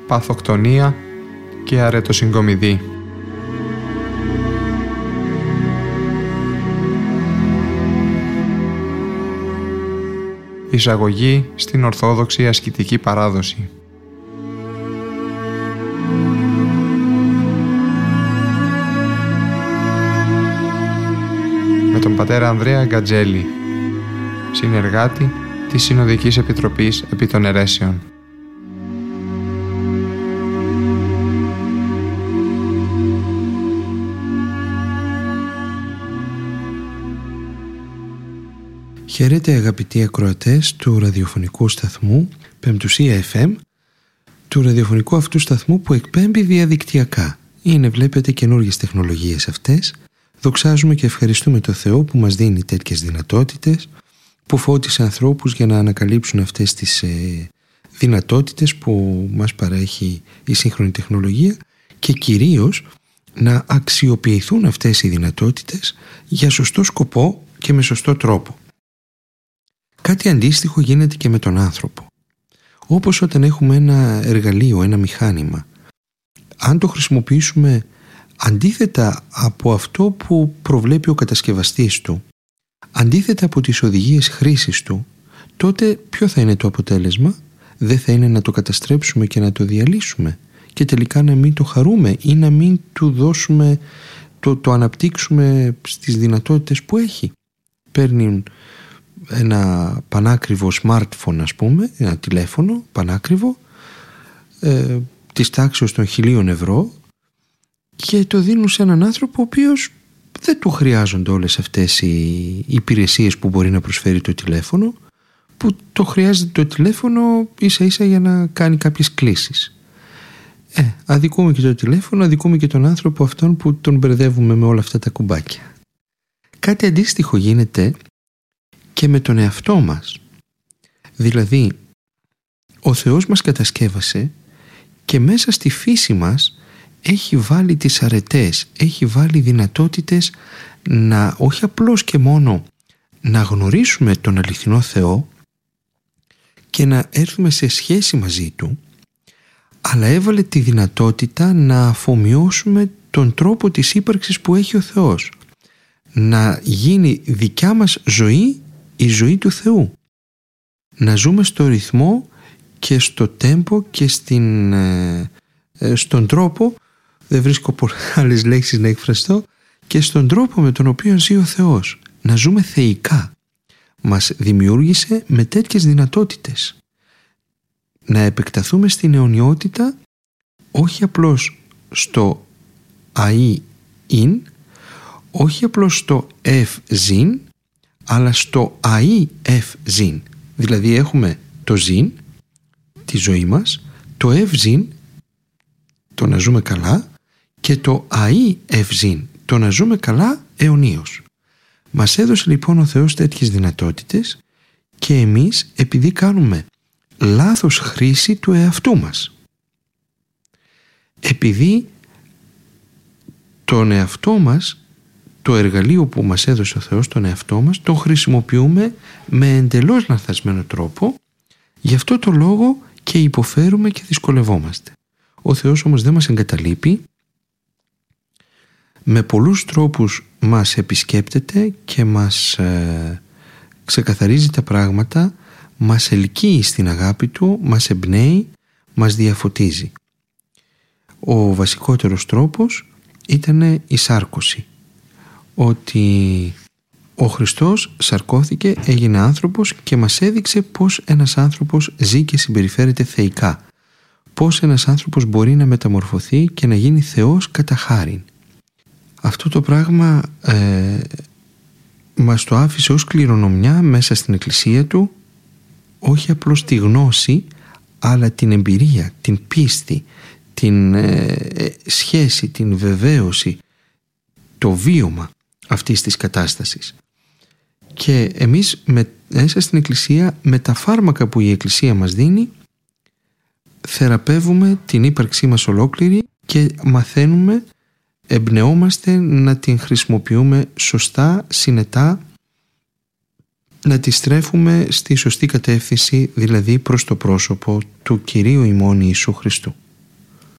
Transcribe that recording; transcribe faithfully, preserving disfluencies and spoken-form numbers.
παθοκτονία και αρετοσυγκομιδή. Εισαγωγή στην Ορθόδοξη ασκητική παράδοση. Με τον πατέρα Ανδρέα Γκατζέλη, συνεργάτη της Συνοδικής Επιτροπής επί των Αιρέσεων. Χαίρετε αγαπητοί ακροατές του ραδιοφωνικού σταθμού Πεμπτουσία εφ εμ, του ραδιοφωνικού αυτού σταθμού που εκπέμπει διαδικτυακά. Είναι, βλέπετε, καινούργιες τεχνολογίες αυτές. Δοξάζουμε και ευχαριστούμε το Θεό που μας δίνει τέτοιες δυνατότητες, που φώτισε ανθρώπους για να ανακαλύψουν αυτές τις ε, δυνατότητες που μας παρέχει η σύγχρονη τεχνολογία και κυρίως να αξιοποιηθούν αυτές οι δυνατότητες για σωστό σκοπό και με σωστό τρόπο. Κάτι αντίστοιχο γίνεται και με τον άνθρωπο. Όπως όταν έχουμε ένα εργαλείο, ένα μηχάνημα, αν το χρησιμοποιήσουμε αντίθετα από αυτό που προβλέπει ο κατασκευαστής του, αντίθετα από τις οδηγίες χρήσης του, τότε ποιο θα είναι το αποτέλεσμα? Δεν θα είναι να το καταστρέψουμε και να το διαλύσουμε και τελικά να μην το χαρούμε ή να μην του δώσουμε, το, το αναπτύξουμε στις δυνατότητες που έχει. Παίρνει ένα πανάκριβο smartphone, ας πούμε, ένα τηλέφωνο πανάκριβο ε, της τάξης των χιλίων ευρώ και το δίνουν σε έναν άνθρωπο ο οποίος δεν του χρειάζονται όλες αυτές οι υπηρεσίες που μπορεί να προσφέρει το τηλέφωνο, που το χρειάζεται το τηλέφωνο ίσα ίσα για να κάνει κάποιες κλήσεις. Ε, αδικούμε και το τηλέφωνο, αδικούμε και τον άνθρωπο αυτόν που τον μπερδεύουμε με όλα αυτά τα κουμπάκια. Κάτι αντίστοιχο γίνεται και με τον εαυτό μας. Δηλαδή, ο Θεός μας κατασκεύασε και μέσα στη φύση μας έχει βάλει τις αρετές, έχει βάλει δυνατότητες να όχι απλώς και μόνο να γνωρίσουμε τον αληθινό Θεό και να έρθουμε σε σχέση μαζί Του, αλλά έβαλε τη δυνατότητα να αφομοιώσουμε τον τρόπο της ύπαρξης που έχει ο Θεός, να γίνει δικιά μας ζωή η ζωή του Θεού, να ζούμε στο ρυθμό και στο τέμπο και στην, ε, ε, στον τρόπο, δεν βρίσκω άλλες λέξεις να εκφραστώ, και στον τρόπο με τον οποίο ζει ο Θεός, να ζούμε θεϊκά. Μας δημιούργησε με τέτοιες δυνατότητες να επεκταθούμε στην αιωνιότητα, όχι απλώς στο αΐ ειν, όχι απλώς στο εφ ζήν, αλλά στο αΐ εφ ζήν. Δηλαδή έχουμε το ζήν, τη ζωή μας, το εφ ζήν, το να ζούμε καλά, και το αΐ εφ ζήν, το να ζούμε καλά αιωνίως. Μας έδωσε λοιπόν ο Θεός τέτοιες δυνατότητες και εμείς, επειδή κάνουμε λάθος χρήση του εαυτού μας, επειδή τον εαυτό μας, το εργαλείο που μας έδωσε ο Θεός, τον εαυτό μας, το χρησιμοποιούμε με εντελώς λανθασμένο τρόπο, γι' αυτό το λόγο και υποφέρουμε και δυσκολευόμαστε. Ο Θεός όμως δεν μας εγκαταλείπει, με πολλούς τρόπους μας επισκέπτεται και μας ε, ξεκαθαρίζει τα πράγματα, μας ελκύει στην αγάπη Του, μας εμπνέει, μας διαφωτίζει. Ο βασικότερος τρόπος ήταν η σάρκωση, ότι ο Χριστός σαρκώθηκε, έγινε άνθρωπος και μας έδειξε πώς ένας άνθρωπος ζει και συμπεριφέρεται θεϊκά, πώς ένας άνθρωπος μπορεί να μεταμορφωθεί και να γίνει Θεός κατά χάριν. Αυτό το πράγμα ε, μας το άφησε ως κληρονομιά μέσα στην Εκκλησία Του, όχι απλώς τη γνώση, αλλά την εμπειρία, την πίστη, την ε, σχέση, την βεβαίωση, το βίωμα αυτής της κατάστασης. Και εμείς με, μέσα στην Εκκλησία, με τα φάρμακα που η Εκκλησία μας δίνει, θεραπεύουμε την ύπαρξή μας ολόκληρη και μαθαίνουμε, εμπνεόμαστε να την χρησιμοποιούμε σωστά, συνετά, να τη στρέφουμε στη σωστή κατεύθυνση, δηλαδή προς το πρόσωπο του Κυρίου ημών Ιησού Χριστού.